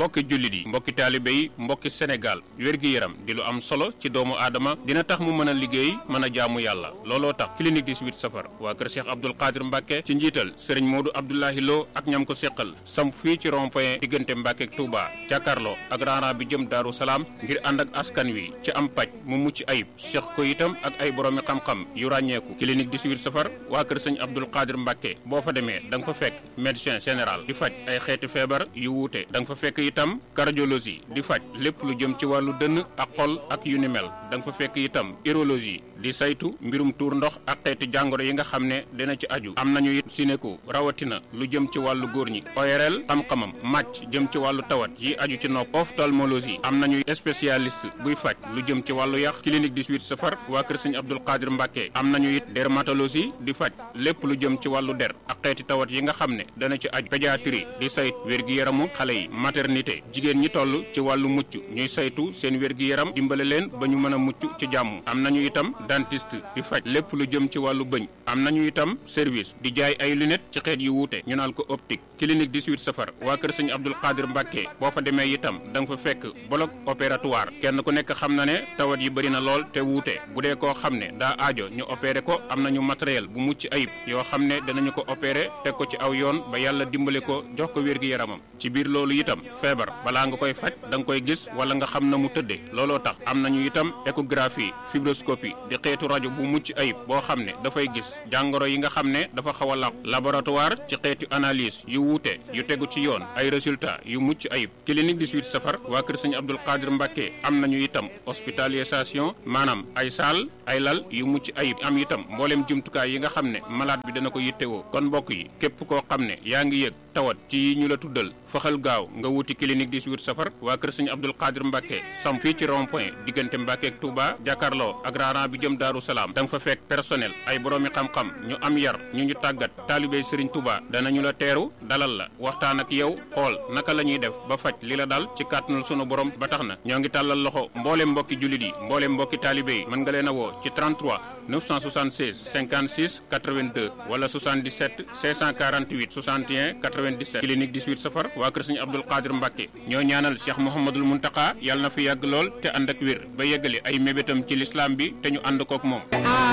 mbokki jullit yi mbokki taalibe yi mbokki Sénégal wér-gi-yaram di lu am solo ci doomu aadama dina tax mu mën a liggéey mën a jaamu yàlla looloo tax clinique 18 safar waa kër Cheikh Abdoul Qadir Mbacke ci njiital Serigne Modou Abdoulahi Lo ak ñam ko seqal samp fii ci rond-point diggante Mbacke ak Touba jàkkaarloo ak raana bi jëm Daaru Salaam ngir ànd ak askan wi ci am paj mu mucc ayib seq ko itam ak ay boroomi xam-xam yu ràññeeku clinique 18 safar waa kër Serigne Abdoul Qadir Mbacke boo fa demee da nga fa fekk médecin général di faj ay xeeti feebar yu wuute da nga fa fekk itam cardiologie di faj lépp lu jëm ci wàllu dënn ak xol ak yu ni mel da nga fa fekk itam urologie di saytu mbirum tuur ndox ak xeeti jàngoro yi nga xam ne dina ci aju am nañu it sinéko rawatina lu jëm ci wàllu góor ñi ORL xam-xamam màcc jëm ci wàllu tawat yi aju ci nopp ophtalmologie am nañu spécialiste buy faj lu jëm ci wàllu yax clinique 18 safar waa kër Serigne Abdoul Qadir Mbacke am nañu it dermatologie di faj lépp lu jëm ci wàllu der ak xeeti tawat yi nga xam ne dana ci aju pédiatrie di saytu wér-gi-yaramu xale yi maternité jigéen ñi toll ci wàllu mucc ñuy saytu seen wér-gi-yaram dimbale leen ba ñu mën a mucc ci jàmm am nañu itam dentiste di faj lépp lu jëm ci wàllu bëñ am nañu itam service di jaay ay lunettes ci xeet yu wuute ñu naan ko optique clinique 18 safar waa kër Serigne Abdoul Qadir Mbacke boo fa demee itam da nga fa fekk bloc opératoire kenn ku nekk xam na ne tawat yi bëri na lool te wuute bu dee koo xam ne daa aajo ñu opéré ko am nañu matériel bu mucc ayib yoo xam ne danañu ko opéré teg ko ci aw yoon ba yàlla dimbale ko jox ko wér-gi-yaramam ci biir loolu itam feebar balaa nga koy faj da nga koy gis wala nga xam na mu tëddee looloo tax am nañu itam échographie fibroscopie di xeetu rajo bu mucc ayib boo xam ne dafay gis jàngoro yi nga xam ne dafa xaw a làqu laboratoire ci xeetu analyse yu wuute yu tegu ci yoon ay résultats yu mucc ayib clinique 18 safar waa kër Serigne Abdoul Qadir Mbacke am nañu itam hospitalisation maanaam ay saal ay lal yu mucc ayib am itam mboolem jumtukaay yi nga xam ne malade bi dana ko yittewoo kon mbokk yi képp koo xam ne yaa ngi yëg tawat ci yi ñu la tuddal faxal gaaw nga wuti clinique 18 safar waa kër Serigne Abdoul Qadir Mbacke sam fii ci rond-point diggante Mbacke ak Touba jàkkaarloo ak raana bi jëm Daaru Salaam da nga fa fekk personnel ay boroomi xam-xam ñu am yar ñu tàggat taalibey Serigne Touba danañu la teeru dalal la waxtaan ak yow xool naka la ñuy def ba faj li la dal ci kàttanul sunu borom ba tax na ñoo ngi tàllal loxo mbooleem mbokki jullit yi mbooleem mbokki taalibe yi mën nga leen a woo ci 33 976 56 82 wala 77 648 61 97 clinique 18 safar waa kër Serigne Abdoul Qadir Mbacke ñoo ñaanal Cheikh Mouhamadoul Mountakha yàlla na fi yàgg lool te ànd ak wér ba yeggali ay mébétam ci lislaam bi te ñu ànd kook moom